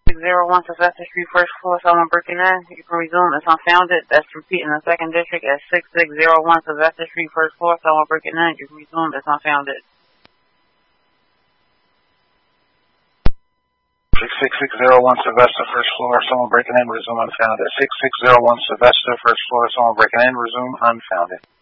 6601 Sylvester Street, first floor, someone breaking in. You can resume. It's unfounded. That's repeating the second district at 6601 Sylvester Street, first floor, someone breaking in. You can resume. It's unfounded. 6601 Sylvester, first floor, someone breaking in, resume unfounded. 6601 Sylvester, first floor, someone breaking in, resume unfounded.